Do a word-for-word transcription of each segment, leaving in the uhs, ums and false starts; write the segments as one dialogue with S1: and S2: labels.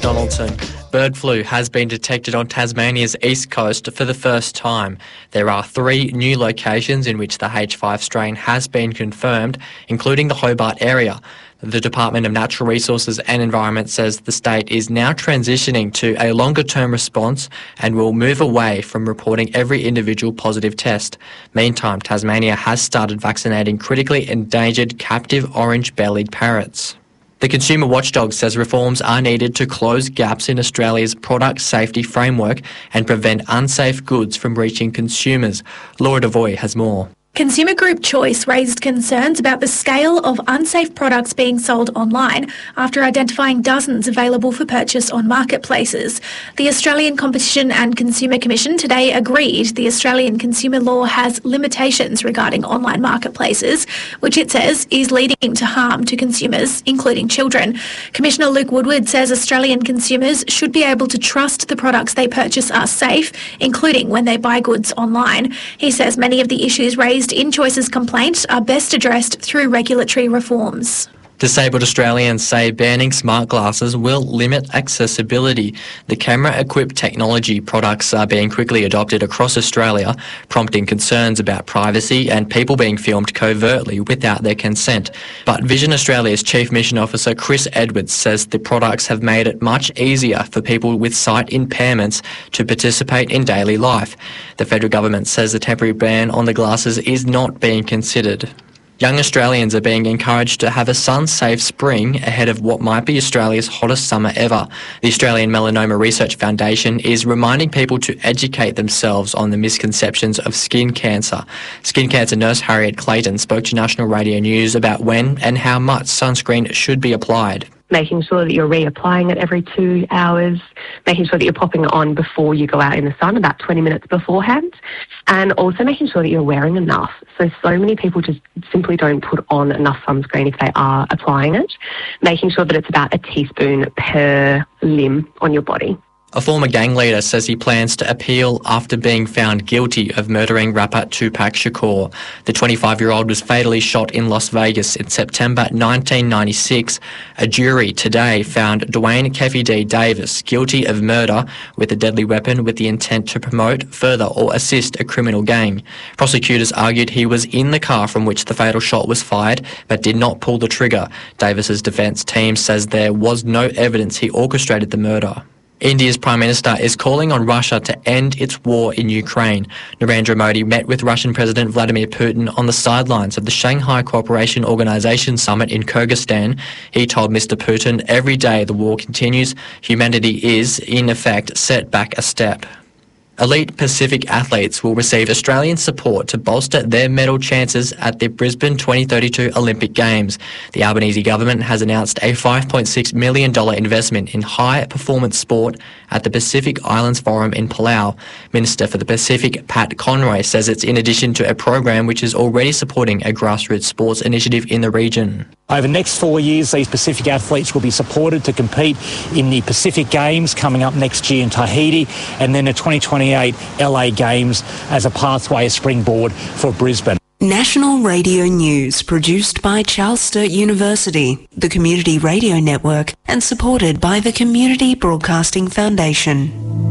S1: Donaldson. Bird flu has been detected on Tasmania's east coast for the first time. There are three new locations in which the H five strain has been confirmed, including the Hobart area. The Department of Natural Resources and Environment says the state is now transitioning to a longer-term response and will move away from reporting every individual positive test. Meantime, Tasmania has started vaccinating critically endangered captive orange-bellied parrots. The Consumer Watchdog says reforms are needed to close gaps in Australia's product safety framework and prevent unsafe goods from reaching consumers. Laura Devoy has more.
S2: Consumer Group Choice raised concerns about the scale of unsafe products being sold online after identifying dozens available for purchase on marketplaces. The Australian Competition and Consumer Commission today agreed the Australian consumer law has limitations regarding online marketplaces, which it says is leading to harm to consumers, including children. Commissioner Luke Woodward says Australian consumers should be able to trust the products they purchase are safe, including when they buy goods online. He says many of the issues raised in Choice's complaint are best addressed through regulatory reforms.
S1: Disabled Australians say banning smart glasses will limit accessibility. The camera-equipped technology products are being quickly adopted across Australia, prompting concerns about privacy and people being filmed covertly without their consent. But Vision Australia's Chief Mission Officer Chris Edwards says the products have made it much easier for people with sight impairments to participate in daily life. The federal government says the temporary ban on the glasses is not being considered. Young Australians are being encouraged to have a sun-safe spring ahead of what might be Australia's hottest summer ever. The Australian Melanoma Research Foundation is reminding people to educate themselves on the misconceptions of skin cancer. Skin cancer nurse Harriet Clayton spoke to National Radio News about when and how much sunscreen should be applied.
S3: Making sure that you're reapplying it every two hours, making sure that you're popping it on before you go out in the sun, about twenty minutes beforehand, and also making sure that you're wearing enough. So, so many people just simply don't put on enough sunscreen if they are applying it. Making sure that it's about a teaspoon per limb on your body.
S1: A former gang leader says he plans to appeal after being found guilty of murdering rapper Tupac Shakur. The twenty-five-year-old was fatally shot in Las Vegas in September nineteen ninety-six. A jury today found Dwayne Keffe D. Davis guilty of murder with a deadly weapon with the intent to promote, further or assist a criminal gang. Prosecutors argued he was in the car from which the fatal shot was fired but did not pull the trigger. Davis's defence team says there was no evidence he orchestrated the murder. India's Prime Minister is calling on Russia to end its war in Ukraine. Narendra Modi met with Russian President Vladimir Putin on the sidelines of the Shanghai Cooperation Organization summit in Kyrgyzstan. He told Mister Putin every day the war continues, humanity is, in effect, set back a step. Elite Pacific athletes will receive Australian support to bolster their medal chances at the Brisbane twenty thirty-two Olympic Games. The Albanese government has announced a five point six million dollars investment in high-performance sport at the Pacific Islands Forum in Palau. Minister for the Pacific, Pat Conroy, says it's in addition to a program which is already supporting a grassroots sports initiative in the region.
S4: Over the next four years, these Pacific athletes will be supported to compete in the Pacific Games coming up next year in Tahiti, and then the twenty twenty-eight L A Games as a pathway, a springboard for Brisbane.
S5: National Radio News, produced by Charles Sturt University, the Community Radio Network, and supported by the Community Broadcasting Foundation.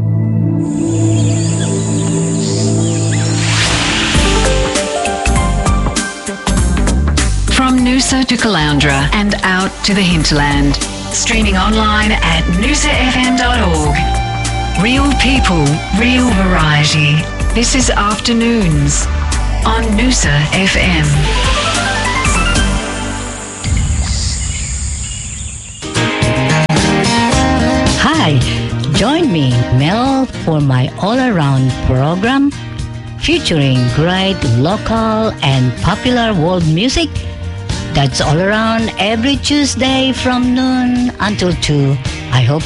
S6: From Noosa to Caloundra and out to the hinterland. Streaming online at noosa f m dot org. Real people, real variety. This is Afternoons on Noosa F M.
S7: Hi, join me, Mel, for my all-around program featuring great local and popular world music. That's all around every Tuesday from noon until two. I hope